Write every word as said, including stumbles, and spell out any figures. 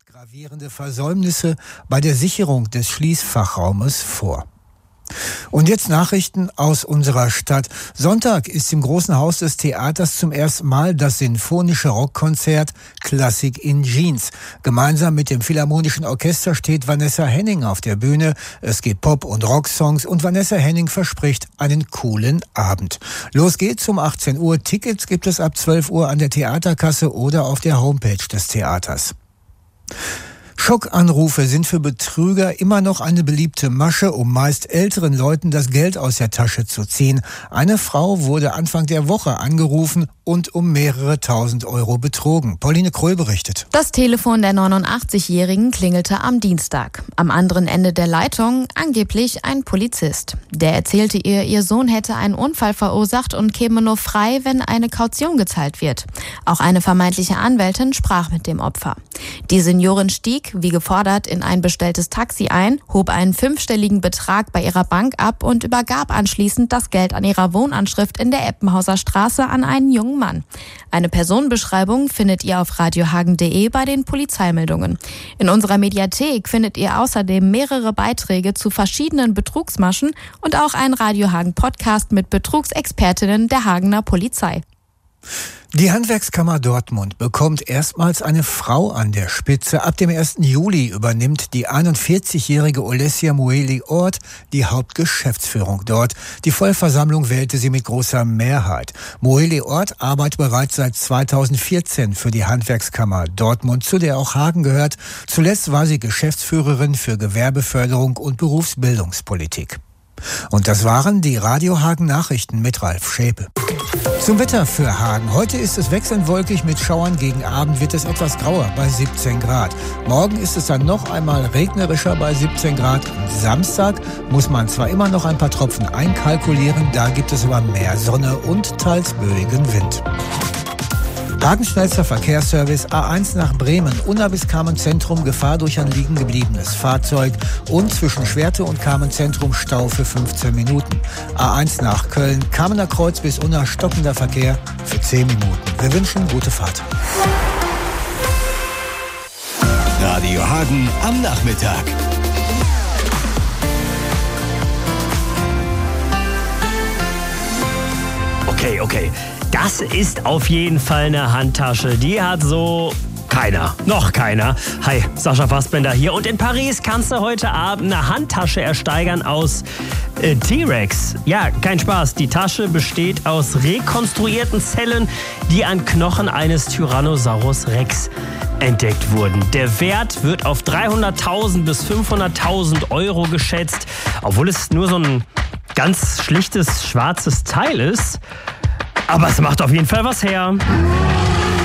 Amt gravierende Versäumnisse bei der Sicherung des Schließfachraumes vor. Und jetzt Nachrichten aus unserer Stadt. Sonntag ist im Großen Haus des Theaters zum ersten Mal das sinfonische Rockkonzert Klassik in Jeans. Gemeinsam mit dem Philharmonischen Orchester steht Vanessa Henning auf der Bühne. Es gibt Pop- und Rocksongs und Vanessa Henning verspricht einen coolen Abend. Los geht's um achtzehn Uhr. Tickets gibt es ab zwölf Uhr an der Theaterkasse oder auf der Homepage des Theaters. Schockanrufe sind für Betrüger immer noch eine beliebte Masche, um meist älteren Leuten das Geld aus der Tasche zu ziehen. Eine Frau wurde Anfang der Woche angerufen und um mehrere tausend Euro betrogen. Pauline Kröll berichtet. Das Telefon der neunundachtzigjährigen klingelte am Dienstag. Am anderen Ende der Leitung angeblich ein Polizist. Der erzählte ihr, ihr Sohn hätte einen Unfall verursacht und käme nur frei, wenn eine Kaution gezahlt wird. Auch eine vermeintliche Anwältin sprach mit dem Opfer. Die Seniorin stieg, wie gefordert, in ein bestelltes Taxi ein, hob einen fünfstelligen Betrag bei ihrer Bank ab und übergab anschließend das Geld an ihrer Wohnanschrift in der Eppenhauser Straße an einen jungen Mann. Eine Personenbeschreibung findet ihr auf radiohagen punkt de bei den Polizeimeldungen. In unserer Mediathek findet ihr außerdem mehrere Beiträge zu verschiedenen Betrugsmaschen und auch einen Radio Hagen Podcast mit Betrugsexpertinnen der Hagener Polizei. Die Handwerkskammer Dortmund bekommt erstmals eine Frau an der Spitze. Ab dem ersten Juli übernimmt die einundvierzigjährige Olesja Mueli-Ort die Hauptgeschäftsführung dort. Die Vollversammlung wählte sie mit großer Mehrheit. Mueli-Ort arbeitet bereits seit zweitausendvierzehn für die Handwerkskammer Dortmund, zu der auch Hagen gehört. Zuletzt war sie Geschäftsführerin für Gewerbeförderung und Berufsbildungspolitik. Und das waren die Radio Hagen Nachrichten mit Ralf Schäpe. Zum Wetter für Hagen. Heute ist es wechselnd wolkig mit Schauern. Gegen Abend wird es etwas grauer bei siebzehn Grad. Morgen ist es dann noch einmal regnerischer bei siebzehn Grad. Am Samstag muss man zwar immer noch ein paar Tropfen einkalkulieren, da gibt es aber mehr Sonne und teils böigen Wind. Hagen schnellster Verkehrsservice A eins nach Bremen, Unna bis Kamenz-Zentrum, Gefahr durch ein liegen gebliebenes Fahrzeug und zwischen Schwerte und Kamenz-Zentrum Stau für fünfzehn Minuten. A eins nach Köln, Kamener Kreuz bis Unna stockender Verkehr für zehn Minuten. Wir wünschen gute Fahrt. Radio Hagen am Nachmittag. Okay, okay. Das ist auf jeden Fall eine Handtasche. Die hat so keiner. Noch keiner. Hi, Sascha Fassbender hier. Und in Paris kannst du heute Abend eine Handtasche ersteigern aus äh, T-Rex. Ja, kein Spaß. Die Tasche besteht aus rekonstruierten Zellen, die an Knochen eines Tyrannosaurus Rex entdeckt wurden. Der Wert wird auf dreihunderttausend bis fünfhunderttausend Euro geschätzt. Obwohl es nur so ein ganz schlichtes schwarzes Teil ist. Aber es macht auf jeden Fall was her.